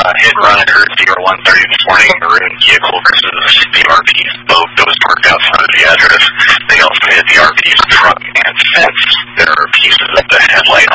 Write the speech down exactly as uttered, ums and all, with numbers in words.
uh, hit and run occurred at zero one thirty this morning. A maroon vehicle versus the R P's boat that was parked outside of the address. They also hit the R P's truck and fence. There are pieces of the headlight